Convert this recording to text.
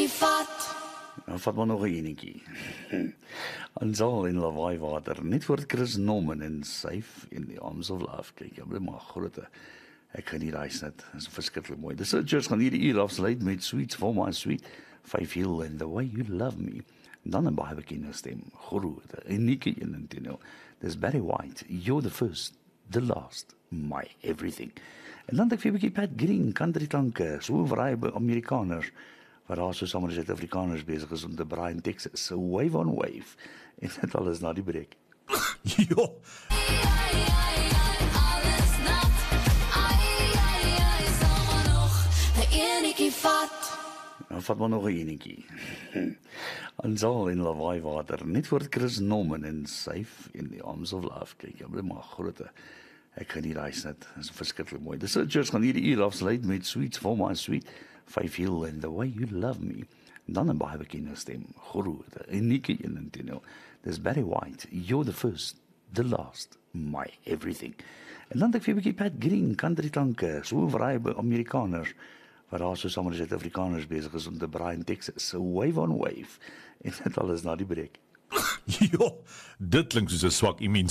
enetjie vat. Nou vat maar nog 'n enetjie. Ansal in lawaai water, net voor Chris Norman en Safe in the Arms of Love. Kyk, jy bly maar groot. Ek geniet daai snit. Dit is verskriklik mooi. Die Searchers gaan hierdie uur afsluit met Sweets for My Sweet, Five Hill and the Way You Love Me. En dan 'n baie bekende stem, groot, unieke een in toneel. Dis Barry White, You're the First, the Last, My Everything. En dan het ek vir 'n bietjie Pat Green, country klanke, so vraai by Amerikaners, waar daar so sommer Suid-Afrikaners besig is om te braai in Texas. So wave on wave. En dit alles na die breek. Jo, Nou vat maar nog 'n enetjie. Ansal in lawaai water, net voor Chris Norman en Safe in the Arms of Love. Kyk, jy bly maar groot. Ek geniet daai snit. Dit is verskriklik mooi. Die Searchers gaan hierdie uur afsluit met Sweets for My Sweet, Five Hill and the Way You Love Me. En dan 'n baie bekende stem, groot, unieke een in toneel. Dis Barry White, You're the First, the Last, My Everything. En dan het ek vir 'n bietjie Pat Green, country klanke, so vraai by Amerikaners, waar daar so sommer Suid-Afrikaners besig is om te braai in Texas. So wave on wave. En dit alles na die breek. jo, dit klink soos 'n swak immuun